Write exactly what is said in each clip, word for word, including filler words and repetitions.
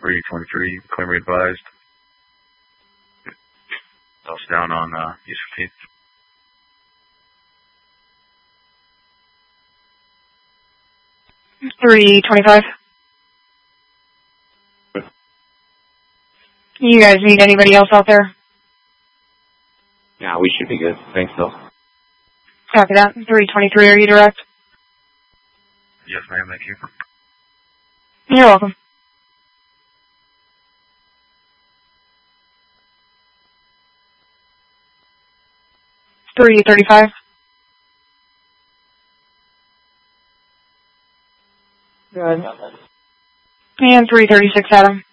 three twenty-three, claim advised. House down on uh, East fifteenth. three twenty-five. You guys need anybody else out there? Yeah, we should be good. Thanks, Bill. Copy that. three twenty-three, are you direct? Yes, ma'am, thank you. You're welcome. three thirty-five. Good. And three thirty-six, Adam.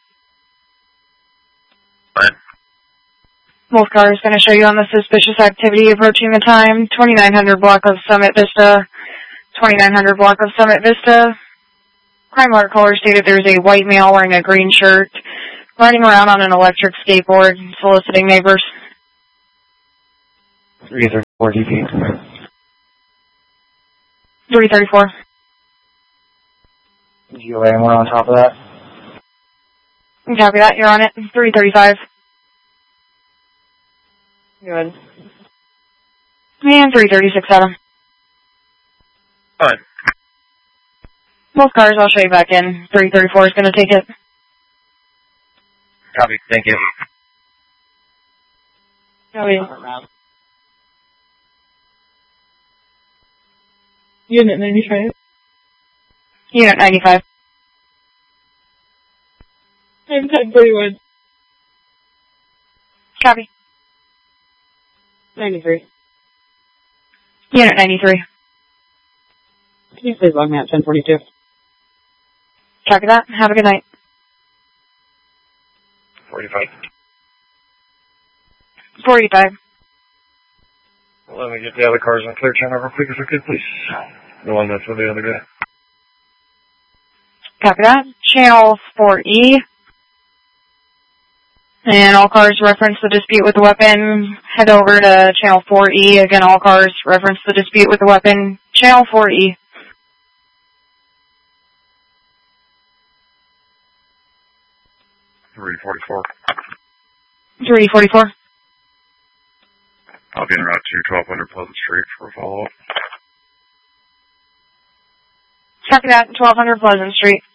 Fine. Both cars going to show you on the suspicious activity approaching the time. twenty-nine hundred block of Summit Vista. twenty-nine hundred block of Summit Vista. Crime alert caller stated there's a white male wearing a green shirt riding around on an electric skateboard soliciting neighbors. three thirty-four D P. three thirty-four. G O A, and we're on top of that. Copy that, you're on it. three thirty-five. Good. And three thirty-six, Adam. Fine. Both cars, I'll show you back in. three thirty-four is going to take it. Copy, thank you. Copy. Unit ninety-five. Unit ninety-five. I'm ten forty-one. Copy. ninety-three. Unit ninety-three. Can you please log me out ten forty-two? Copy that. Have a good night. forty-five. forty-five. Let me get the other cars on clear channel real quick if I could, please. The one that's with the other guy. Copy that. Channel four E. And all cars reference the dispute with the weapon. Head over to channel four E. Again, all cars reference the dispute with the weapon. Channel four E. three forty-four. three forty-four. I'll be en route to twelve hundred Pleasant Street for a follow-up. Copy that. twelve hundred Pleasant Street.